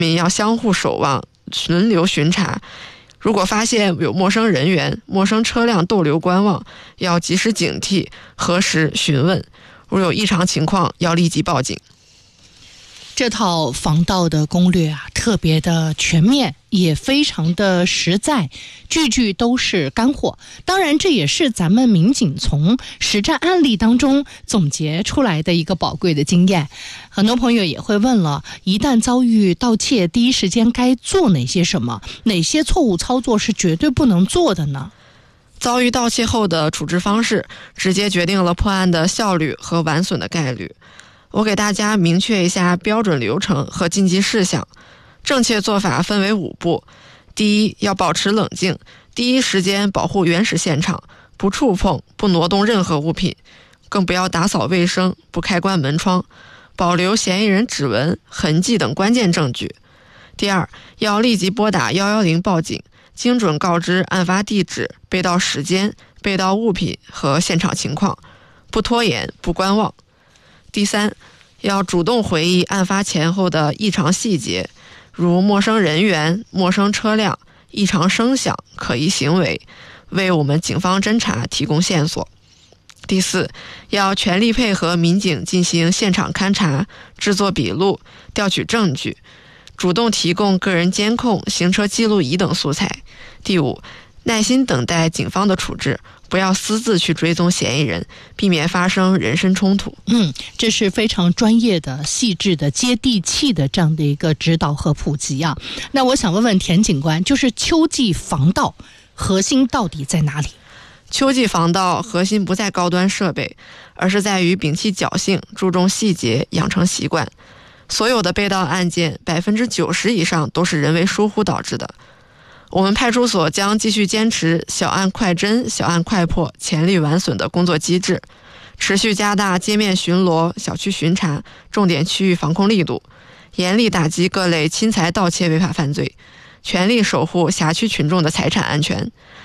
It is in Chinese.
民要相互守望，轮流巡查。如果发现有陌生人员、陌生车辆逗留观望，要及时警惕，核实询问。如有异常情况，要立即报警。 这套防盗的攻略啊，特别的全面，也非常的实在，句句都是干货。当然，这也是咱们民警从实战案例当中总结出来的一个宝贵的经验。很多朋友也会问了，一旦遭遇盗窃，第一时间该做哪些什么？哪些错误操作是绝对不能做的呢？ 遭遇盗窃后的处置方式，直接决定了破案的效率和完损的概率。我给大家明确一下标准流程和禁忌事项。正确做法分为5步。第一，要保持冷静，第一时间保护原始现场，不触碰、不挪动任何物品，更不要打扫卫生、不开关门窗，保留嫌疑人指纹、痕迹等关键证据。第二，要立即拨打110报警，精准告知案发地址、被盗时间、被盗物品和现场情况，不拖延、不观望。第三，要主动回忆案发前后的异常细节，如陌生人员、陌生车辆、异常声响、可疑行为，为我们警方侦查提供线索。第四，要全力配合民警进行现场勘查、制作笔录、调取证据，主动提供个人监控、行车记录仪等素材。第五，耐心等待警方的处置，不要私自去追踪嫌疑人，避免发生人身冲突。 这是非常专业的、细致的、接地气的这样的一个指导和普及啊。那我想问问田警官，就是秋季防盗核心到底在哪里？ 秋季防盗核心不在高端设备，而是在于摒弃侥幸，注重细节，养成习惯。所有的被盗案件90%以上都是人为疏忽导致的。我们派出所将继续坚持小案快侦、小案快破、潜力完损的工作机制，持续加大街面巡逻、小区巡查、重点区域防控力度，严厉打击各类侵财盗窃违法犯罪，全力守护辖区群众的财产安全。